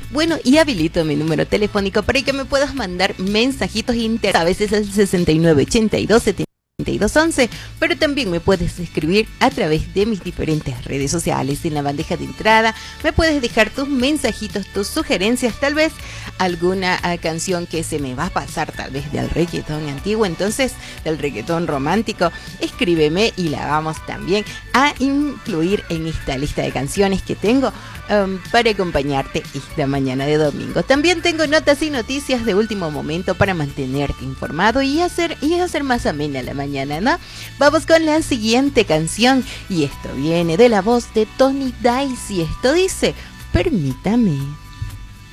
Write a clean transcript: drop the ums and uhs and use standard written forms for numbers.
Bueno, y habilito mi número telefónico para que me puedas mandar mensajitos a veces es el 69827211, pero también me puedes escribir a través de mis diferentes redes sociales. En la bandeja de entrada me puedes dejar tus mensajitos, tus sugerencias, tal vez alguna canción que se me va a pasar, tal vez del reggaetón antiguo, entonces del reggaetón romántico. Escríbeme y la vamos también a incluir en esta lista de canciones que tengo para acompañarte esta mañana de domingo. También tengo notas y noticias de último momento para mantenerte informado y hacer más amena la mañana, ¿no? Vamos con la siguiente canción y esto viene de la voz de Tony Dice y esto dice: permítame.